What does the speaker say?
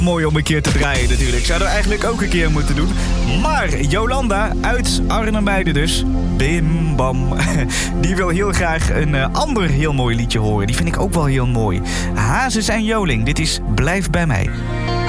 Mooi om een keer te draaien natuurlijk. Zouden we eigenlijk ook een keer moeten doen. Maar Jolanda uit Arnhem-Meiden dus. Bim bam. Die wil heel graag een ander heel mooi liedje horen. Die vind ik ook wel heel mooi. Hazes en Joling. Dit is Blijf bij mij.